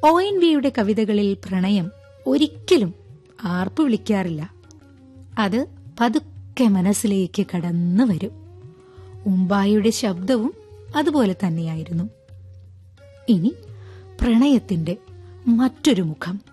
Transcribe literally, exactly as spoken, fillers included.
O N വിയുടെ കവിതകളിൽ പ്രണയം ഒരിക്കലും ആർപ്പ് വിളിക്കാറില്ല. അത് പതുക്കെ മനസ്സിലേക്ക് കടന്നു വരും. ഉമ്പായുടെ ശബ്ദവും അതുപോലെ തന്നെയായിരുന്നു. ഇനി പ്രണയത്തിന്റെ മറ്റൊരു മുഖം.